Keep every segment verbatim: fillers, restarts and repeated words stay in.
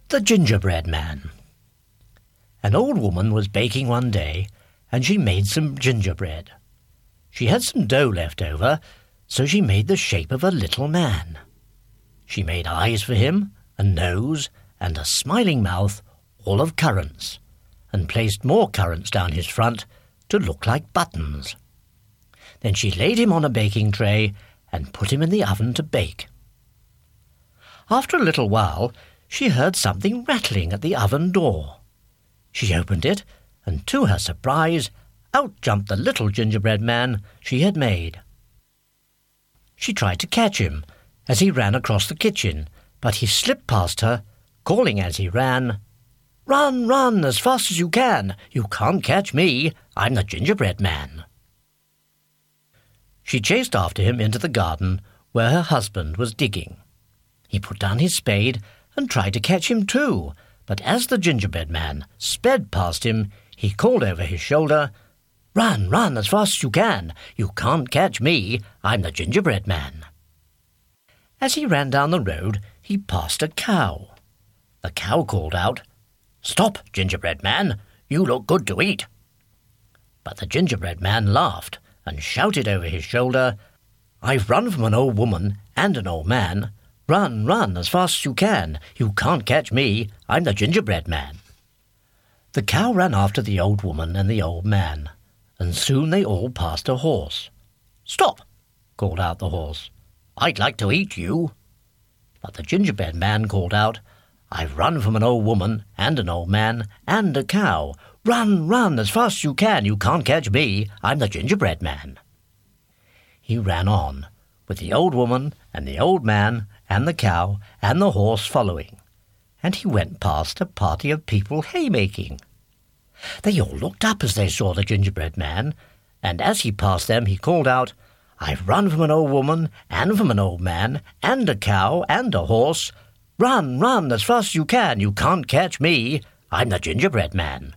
The Gingerbread Man. An old woman was baking one day, and she made some gingerbread. She had some dough left over, so she made the shape of a little man. She made eyes for him, a nose, and a smiling mouth, all of currants, and placed more currants down his front to look like buttons. Then she laid him on a baking tray and put him in the oven to bake. After a little while, she heard something rattling at the oven door. She opened it, and to her surprise, out jumped the little gingerbread man she had made. She tried to catch him as he ran across the kitchen, but he slipped past her, calling as he ran, "Run, run, as fast as you can! You can't catch me! I'm the Gingerbread Man!" She chased after him into the garden where her husband was digging. He put down his spade and tried to catch him too, but as the Gingerbread Man sped past him, he called over his shoulder, "Run, run, as fast as you can! You can't catch me! I'm the Gingerbread Man!" As he ran down the road, he passed a cow. The cow called out, "Stop, Gingerbread Man! You look good to eat!" But the Gingerbread Man laughed and shouted over his shoulder, "I've run from an old woman and an old man. Run, run, as fast as you can. You can't catch me. I'm the Gingerbread Man." The cow ran after the old woman and the old man, and soon they all passed a horse. "Stop!" called out the horse. "I'd like to eat you." But the Gingerbread Man called out, "I've run from an old woman and an old man and a cow. Run, run, as fast as you can. You can't catch me. I'm the Gingerbread Man." He ran on, with the old woman and the old man and the cow and the horse following, and he went past a party of people haymaking. They all looked up as they saw the Gingerbread Man, and as he passed them he called out, "I've run from an old woman and from an old man and a cow and a horse. Run, run, as fast as you can. You can't catch me. I'm the Gingerbread Man."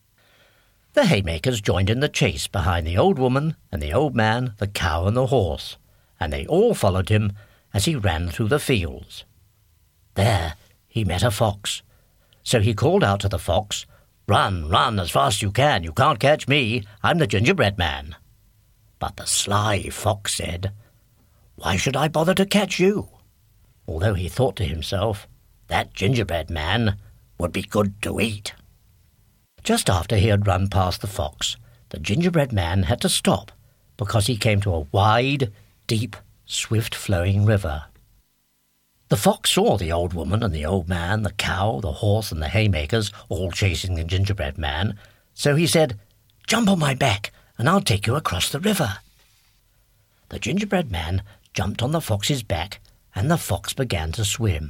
The haymakers joined in the chase behind the old woman and the old man, the cow and the horse, and they all followed him as he ran through the fields. There he met a fox, so he called out to the fox, "Run, run, as fast as you can. You can't catch me. I'm the Gingerbread Man." But the sly fox said, "Why should I bother to catch you?" Although he thought to himself, "That Gingerbread Man would be good to eat." Just after he had run past the fox, the Gingerbread Man had to stop because he came to a wide, deep, swift-flowing river. The fox saw the old woman and the old man, the cow, the horse, and the haymakers all chasing the Gingerbread Man, so he said, "Jump on my back, and I'll take you across the river." The Gingerbread Man jumped on the fox's back, and the fox began to swim.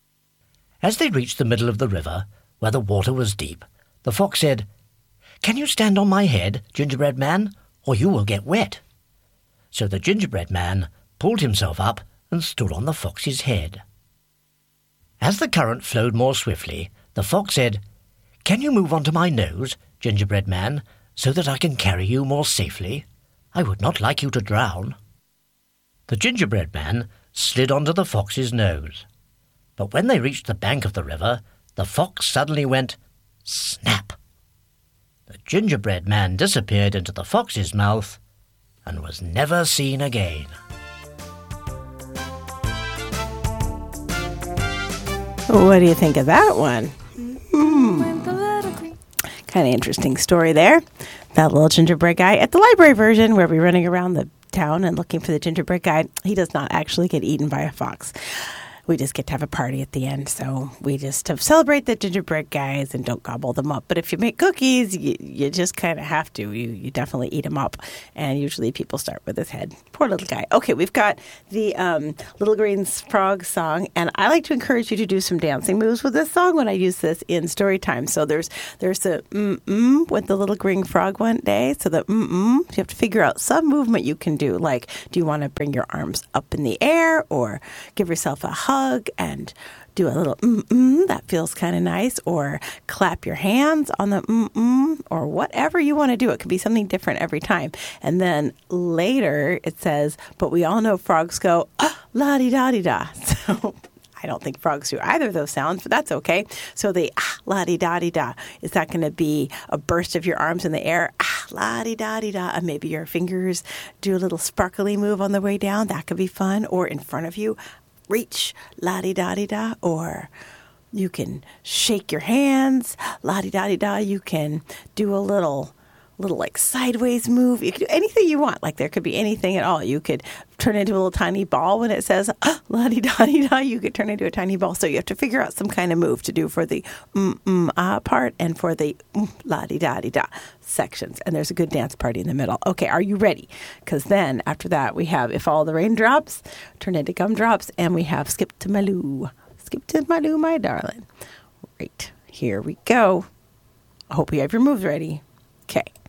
As they reached the middle of the river, where the water was deep, the fox said, "Can you stand on my head, Gingerbread Man, or you will get wet?" So the Gingerbread Man pulled himself up and stood on the fox's head. As the current flowed more swiftly, the fox said, "Can you move onto my nose, Gingerbread Man, so that I can carry you more safely? I would not like you to drown." The Gingerbread Man slid onto the fox's nose. But when they reached the bank of the river, the fox suddenly went snap. The Gingerbread Man disappeared into the fox's mouth and was never seen again. What do you think of that one? Mm. Kind of interesting story there. That little gingerbread guy. At the library version, where we're running around the town and looking for the gingerbread guy, he does not actually get eaten by a fox. We just get to have a party at the end, so we just have celebrate the gingerbread guys and don't gobble them up. But if you make cookies, you, you just kind of have to. You, you definitely eat them up, and usually people start with his head. Poor little guy. Okay, we've got the um, Little Green Frog song, and I like to encourage you to do some dancing moves with this song when I use this in story time. So there's there's the mm-mm with the Little Green Frog one day. So the mm-mm, you have to figure out some movement you can do. Like, do you want to bring your arms up in the air or give yourself a hug and do a little mm-mm, that feels kind of nice, or clap your hands on the mm-mm, or whatever you want to do. It could be something different every time. And then later it says, but we all know frogs go, ah, la-di-da-di-da. So I don't think frogs do either of those sounds, but that's okay. So the ah, la-di-da-di-da, is that going to be a burst of your arms in the air? Ah, la-di-da-di-da. And maybe your fingers do a little sparkly move on the way down. That could be fun. Or in front of you, reach, la-di-da-di-da. Or you can shake your hands, la-di-da-di-da. You can do a little... little like sideways move. You can do anything you want. Like there could be anything at all. You could turn into a little tiny ball when it says ah, la-di-da-di-da. You could turn into a tiny ball. So you have to figure out some kind of move to do for the mm, mm, ah part and for the mm, la-di-da-di-da sections. And there's a good dance party in the middle. Okay, are you ready? Because then after that we have If All the Raindrops Turn into Gumdrops, and we have Skip to My Lou. Skip to My Lou, my darling. Right, here we go. I hope you have your moves ready. Okay.